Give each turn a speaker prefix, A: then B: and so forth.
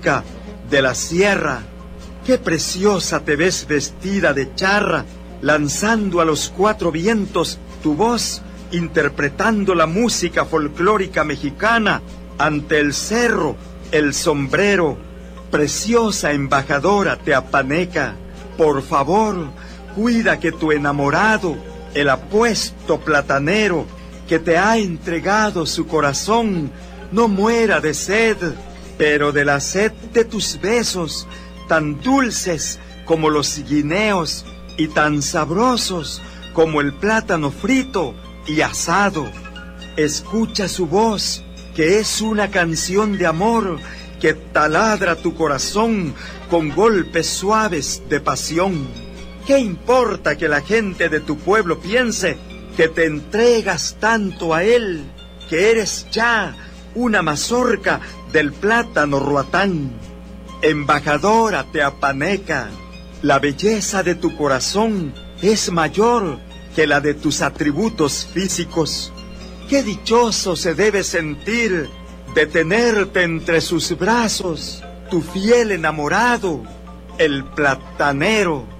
A: chica de la sierra. Qué preciosa te ves vestida de charra, lanzando a los cuatro vientos tu voz, interpretando la música folclórica mexicana. Ante el cerro, el sombrero, preciosa embajadora teapaneca. Por favor, cuida que tu enamorado, el apuesto platanero, que te ha entregado su corazón, no muera de sed, pero de la sed de tus besos, tan dulces como los guineos y tan sabrosos como el plátano frito y asado. Escucha su voz, que es una canción de amor que taladra tu corazón con golpes suaves de pasión. ¿Qué importa que la gente de tu pueblo piense que te entregas tanto a él, que eres ya una mazorca del plátano roatán? Embajadora teapaneca, la belleza de tu corazón es mayor que la de tus atributos físicos. Qué dichoso se debe sentir de tenerte entre sus brazos, tu fiel enamorado, el platanero.